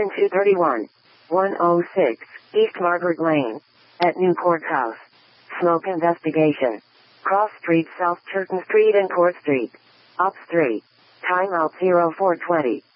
Section 231. 106, East Margaret Lane. At New Courthouse. Smoke investigation. Cross Street, South Churton Street and Court Street. Ops 3. Timeout 0420.